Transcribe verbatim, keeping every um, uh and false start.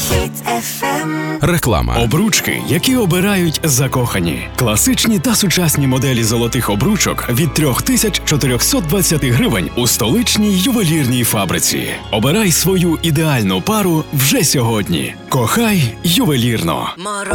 Хіт еф ем. Реклама. Обручки, які обирають закохані. Класичні та сучасні моделі золотих обручок від три тисячі чотириста двадцять гривень у столичній ювелірній фабриці. Обирай свою ідеальну пару вже сьогодні. Кохай ювелірно.